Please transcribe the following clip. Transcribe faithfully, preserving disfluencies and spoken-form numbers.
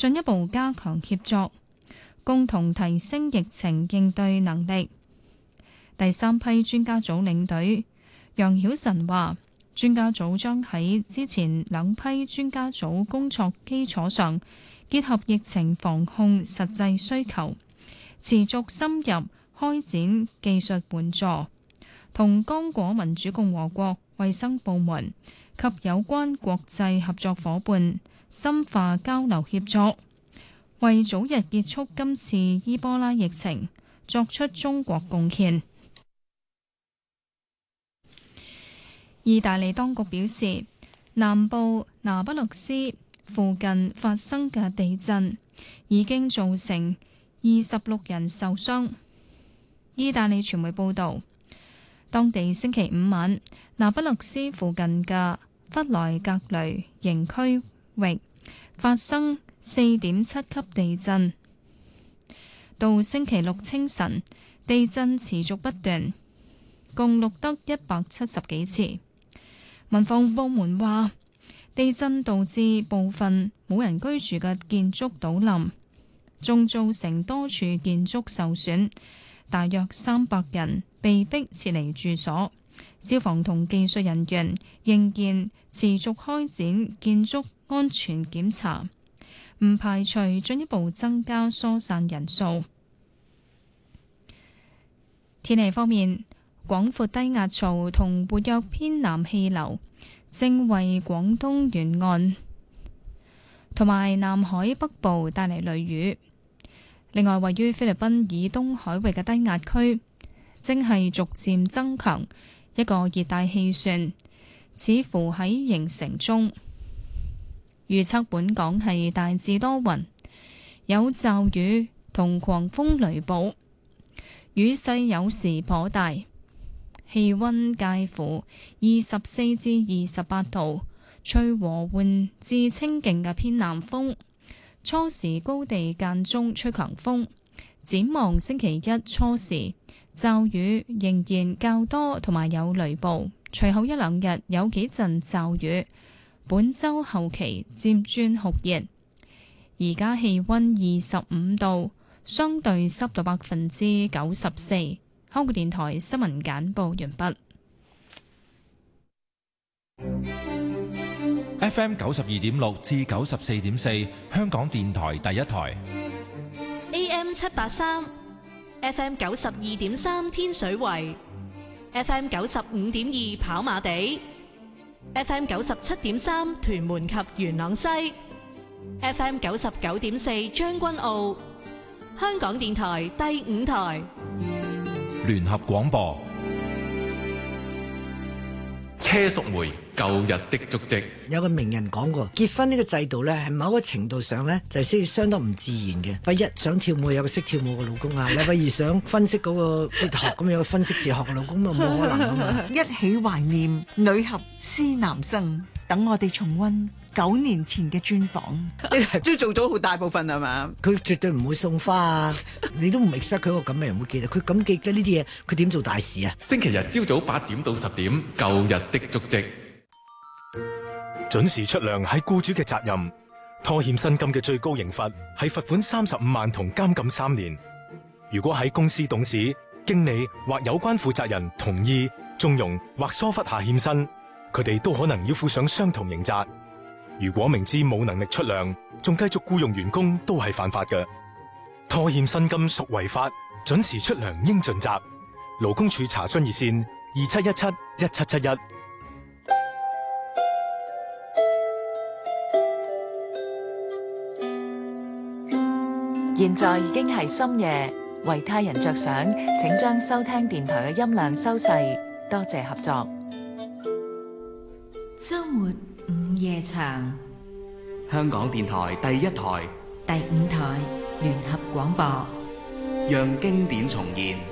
進一步加強協作，共同提升疫情應對能力。第三批專家組領隊楊曉晨話，專家組將喺之前兩批專家組工作基礎上，結合疫情防控實際需求，持續深入開展技術援助，同剛果民主共和國衛生部門及有關國際合作夥伴深化交流協作，為早日結束今次伊波拉疫情作出中國貢獻。意大利當局表示，南部那不勒斯附近發生嘅地震已經造成二十六人受傷。意大利傳媒報導，當地星期五晚那不勒斯附近嘅弗萊格雷營區域發生四點七級地震，到星期六清晨，地震持續不斷，共錄得一百七十幾次。民防部門話，地震導致部分冇人居住嘅建築倒冧，仲造成多處建築受損，大約三百人被迫撤離住所。消防同技術人員仍然持續開展建築安全檢查，唔排除進一步增加疏散人數。天氣方面，廣闊低壓槽同活躍偏南氣流正為廣東沿岸同埋南海北部帶嚟雷雨。另外，位於菲律賓以東海域嘅低壓區正係逐漸增強，一個熱帶氣旋似乎喺形成中。預測本港係大致多雲，有驟雨同狂風雷暴，雨勢有時頗大，氣溫介乎二十四至二十八度，吹和緩至清勁嘅偏南風，初時高地間中吹強風。展望星期一初時，驟雨仍然較多，同埋有雷暴，隨後一兩日有幾陣驟雨。本週後期漸轉酷熱，而家氣溫二十五度，相對濕度百分之九十四。香港電台新聞簡報完畢。 F M 九十二點六至九十四點四，香港電台第一台。 A M 七八三，F M 九十二點三天水圍，F M 九十五點二跑馬地。F M 九十七點三屯門及元朗西 ，F M 九十九點四將軍澳，香港電台第五台聯合廣播。 車淑梅舊日的足跡。 有個名人講過，結婚呢個制度呢，係某個程度上呢，就係需要相當唔自然嘅。禮拜一想跳舞有個識跳舞嘅老公啊，禮拜二想分析嗰個哲學咁有個分析哲學嘅老公，咁冇可能啊嘛。 一起懷念女俠思男生，等我哋重溫九年前嘅專訪， 都做咗好大部分係嘛？ 佢絕對唔會送花啊！你都唔 expect 佢個咁嘅人會記得，佢咁記得呢啲嘢，佢點做大事啊？ 星期日朝早八點到十點，舊日的足跡。 準時出糧係僱主嘅責任，拖欠薪金嘅最高刑罰係罰款三十五萬同監禁三年。如果喺公司董事、經理或有關負責人同意、縱容或疏忽下欠薪，佢哋都可能要負上相同刑責。如果明知冇能力出糧，仲繼續僱用員工，都係犯法嘅。拖欠薪金屬違法，準時出糧應盡責。勞工處查詢熱線二七一七一七七一。 現在已經係深夜，為他人着想，請將收聽電台嘅音量收細，多謝合作。 周末午夜場， 香港電台第一台、 第五台聯合廣播， 讓經典重現。